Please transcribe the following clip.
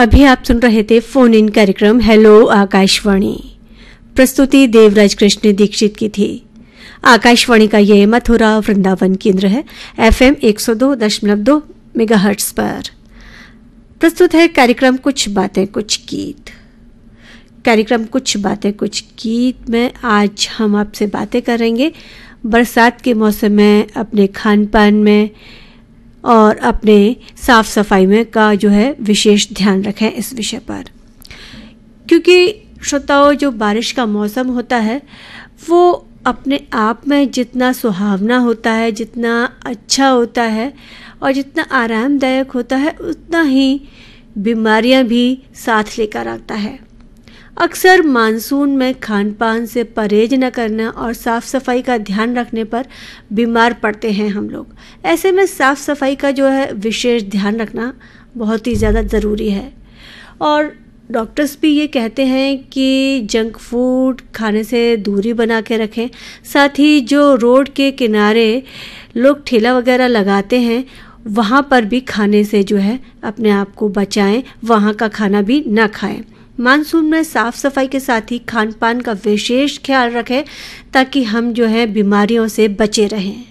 अभी आप सुन रहे थे फोन इन कार्यक्रम हेलो आकाशवाणी। प्रस्तुति देवराज कृष्ण दीक्षित की थी। आकाशवाणी का ये मथुरा वृंदावन केंद्र है। FM 102.2 मेगाहर्ट्ज पर प्रस्तुत है कार्यक्रम कुछ बातें कुछ गीत। कार्यक्रम कुछ बातें कुछ गीत में आज हम आपसे बातें करेंगे बरसात के मौसम में अपने खान पान में और अपने साफ सफाई में का जो है विशेष ध्यान रखें इस विषय पर, क्योंकि श्रोताओं जो बारिश का मौसम होता है वो अपने आप में जितना सुहावना होता है, जितना अच्छा होता है और जितना आरामदायक होता है, उतना ही बीमारियां भी साथ लेकर आता है। अक्सर मानसून में खान पान से परहेज न करना और साफ़ सफाई का ध्यान रखने पर बीमार पड़ते हैं हम लोग। ऐसे में साफ़ सफाई का जो है विशेष ध्यान रखना बहुत ही ज़्यादा ज़रूरी है। और डॉक्टर्स भी ये कहते हैं कि जंक फूड खाने से दूरी बना के रखें। साथ ही जो रोड के किनारे लोग ठेला वगैरह लगाते हैं वहाँ पर भी खाने से जो है अपने आप को बचाएं, वहाँ का खाना भी ना खाएं। मानसून में साफ सफाई के साथ ही खान पान का विशेष ख्याल रखें ताकि हम जो है बीमारियों से बचे रहें।